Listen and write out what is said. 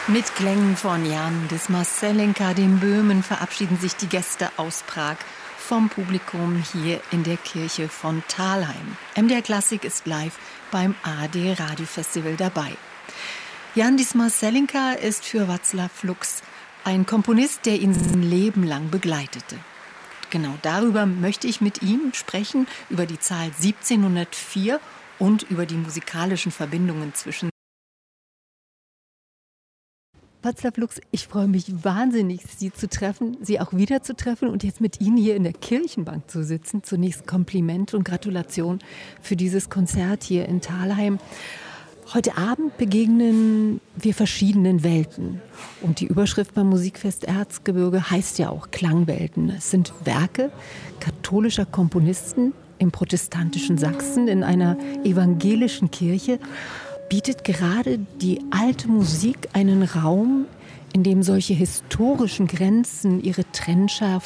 Mit Klängen von Jan Dismas Zelenka, dem Böhmen, verabschieden sich die Gäste aus Prag vom Publikum hier in der Kirche von Thalheim. MDR Klassik ist live beim ARD Radiofestival dabei. Jan Dismas Zelenka ist für Václav Lux ein Komponist, der ihn sein Leben lang begleitete. Genau darüber möchte ich mit ihm sprechen, über die Zahl 1704 und über die musikalischen Verbindungen zwischen Václav Lux, ich freue mich wahnsinnig, Sie zu treffen, Sie auch wieder zu treffen und jetzt mit Ihnen hier in der Kirchenbank zu sitzen. Zunächst Kompliment und Gratulation für dieses Konzert hier in Thalheim. Heute Abend begegnen wir verschiedenen Welten. Und die Überschrift beim Musikfest Erzgebirge heißt ja auch Klangwelten. Es sind Werke katholischer Komponisten im protestantischen Sachsen in einer evangelischen Kirche. Bietet gerade die alte Musik einen Raum, in dem solche historischen Grenzen ihre Trennschärfe